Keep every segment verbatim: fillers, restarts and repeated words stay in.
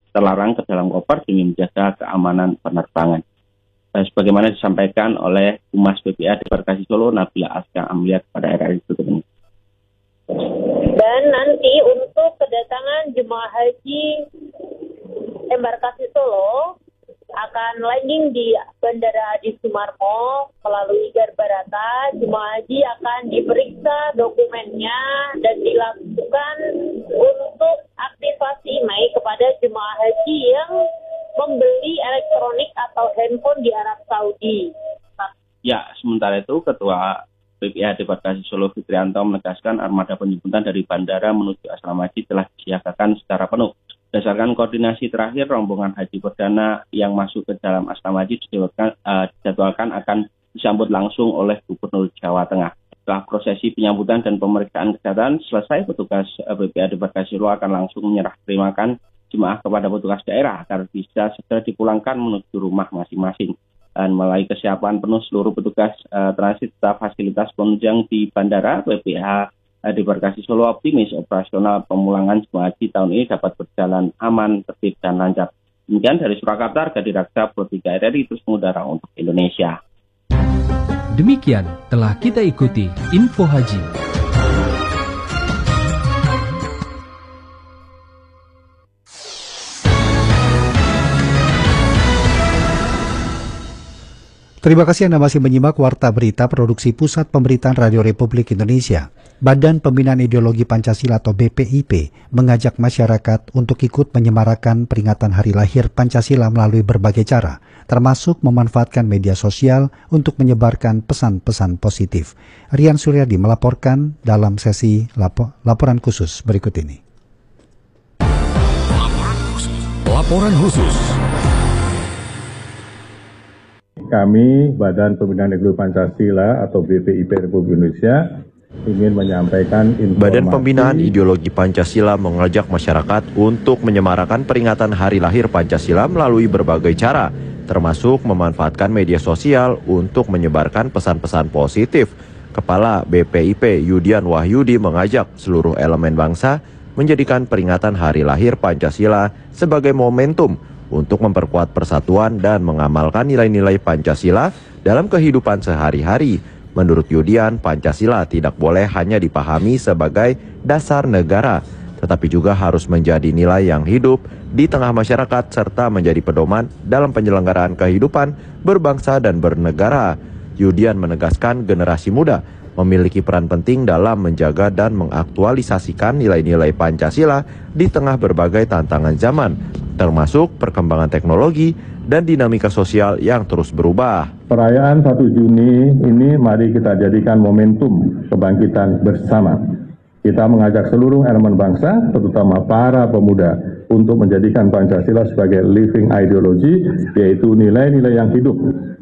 terlarang ke dalam koper demi menjaga keamanan penerbangan. Eh, sebagaimana disampaikan oleh Humas B P I A Debarkasi Solo, Nabila Aska Amelia kepada R R I berikut ini. Dan nanti untuk kedatangan jemaah haji Embarkasi Solo akan landing di Bandara Adi Sumarmo melalui Garbarata. Jemaah haji akan diperiksa dokumennya dan dilakukan untuk aktivasi M I kepada jemaah haji yang membeli elektronik atau handphone di Arab Saudi. Ya, sementara itu Ketua B P I A Debarkasi Solo Fitrianto menegaskan armada penjemputan dari bandara menuju asrama haji telah disiagakan secara penuh. Berdasarkan koordinasi terakhir, rombongan haji perdana yang masuk ke dalam asrama haji dijadwalkan, uh, dijadwalkan akan disambut langsung oleh Gubernur Jawa Tengah. Setelah prosesi penyambutan dan pemeriksaan kesehatan selesai, petugas B P I A Debarkasi Solo akan langsung menyerah terimakan jemaah kepada petugas daerah agar bisa segera dipulangkan menuju rumah masing-masing. Dan melalui kesiapan penuh seluruh petugas uh, transit serta fasilitas penunjang di bandara, B P I A Debarkasi Solo optimis operasional pemulangan jemaah haji tahun ini dapat berjalan aman, tertib, dan lancar. Demikian dari Surakarta, Arga Direksa Pro tiga R R I terus mengudara untuk Indonesia. Demikian telah kita ikuti Info Haji. Terima kasih Anda masih menyimak Warta Berita Produksi Pusat Pemberitaan Radio Republik Indonesia. Badan Pembinaan Ideologi Pancasila atau B P I P mengajak masyarakat untuk ikut menyemarakan peringatan Hari Lahir Pancasila melalui berbagai cara, termasuk memanfaatkan media sosial untuk menyebarkan pesan-pesan positif. Rian Suryadi melaporkan dalam sesi lapo- laporan khusus berikut ini. Laporan khusus. Laporan khusus. Kami, Badan Pembinaan Ideologi Pancasila atau B P I P Republik Indonesia, ingin menyampaikan informasi. Badan Pembinaan Ideologi Pancasila mengajak masyarakat untuk menyemarakan peringatan Hari Lahir Pancasila melalui berbagai cara, termasuk memanfaatkan media sosial untuk menyebarkan pesan-pesan positif. Kepala B P I P Yudian Wahyudi mengajak seluruh elemen bangsa menjadikan peringatan Hari Lahir Pancasila sebagai momentum untuk memperkuat persatuan dan mengamalkan nilai-nilai Pancasila dalam kehidupan sehari-hari. Menurut Yudian, Pancasila tidak boleh hanya dipahami sebagai dasar negara, tetapi juga harus menjadi nilai yang hidup di tengah masyarakat serta menjadi pedoman dalam penyelenggaraan kehidupan berbangsa dan bernegara. Yudian menegaskan generasi muda memiliki peran penting dalam menjaga dan mengaktualisasikan nilai-nilai Pancasila di tengah berbagai tantangan zaman, termasuk perkembangan teknologi dan dinamika sosial yang terus berubah. Perayaan satu Juni ini mari kita jadikan momentum kebangkitan bersama. Kita mengajak seluruh elemen bangsa, terutama para pemuda, untuk menjadikan Pancasila sebagai living ideology, yaitu nilai-nilai yang hidup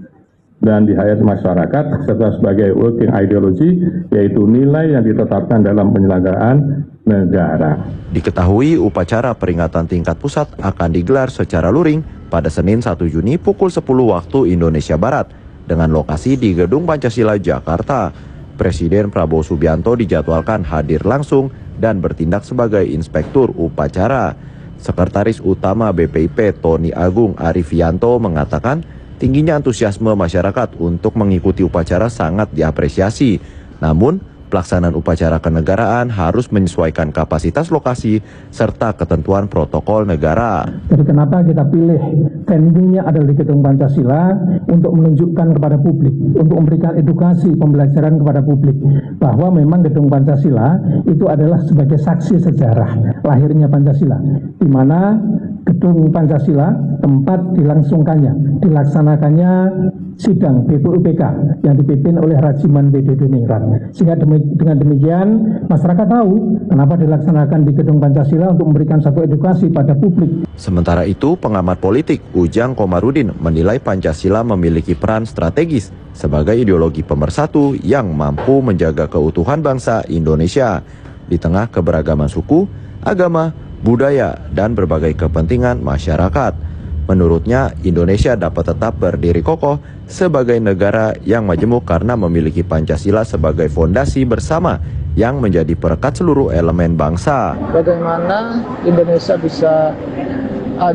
dan dihayati masyarakat, serta sebagai working ideology, yaitu nilai yang ditetapkan dalam penyelenggaraan negara. Diketahui upacara peringatan tingkat pusat akan digelar secara luring pada Senin satu Juni pukul sepuluh waktu Indonesia Barat dengan lokasi di Gedung Pancasila Jakarta. Presiden Prabowo Subianto dijadwalkan hadir langsung dan bertindak sebagai inspektur upacara. Sekretaris Utama B P I P Tony Agung Arifianto mengatakan tingginya antusiasme masyarakat untuk mengikuti upacara sangat diapresiasi. Namun, pelaksanaan upacara kenegaraan harus menyesuaikan kapasitas lokasi serta ketentuan protokol negara. Jadi kenapa kita pilih venue-nya adalah di Gedung Pancasila untuk menunjukkan kepada publik, untuk memberikan edukasi pembelajaran kepada publik bahwa memang Gedung Pancasila itu adalah sebagai saksi sejarah lahirnya Pancasila, di mana Gedung Pancasila tempat dilangsungkannya, dilaksanakannya sidang B P U P K yang dipimpin oleh Rajiman B D Diningrat. Sehingga demi, dengan demikian masyarakat tahu kenapa dilaksanakan di Gedung Pancasila untuk memberikan satu edukasi pada publik. Sementara itu, pengamat politik Ujang Komarudin menilai Pancasila memiliki peran strategis sebagai ideologi pemersatu yang mampu menjaga keutuhan bangsa Indonesia di tengah keberagaman suku, agama, budaya, dan berbagai kepentingan masyarakat. Menurutnya, Indonesia dapat tetap berdiri kokoh sebagai negara yang majemuk karena memiliki Pancasila sebagai fondasi bersama yang menjadi perekat seluruh elemen bangsa. Bagaimana Indonesia bisa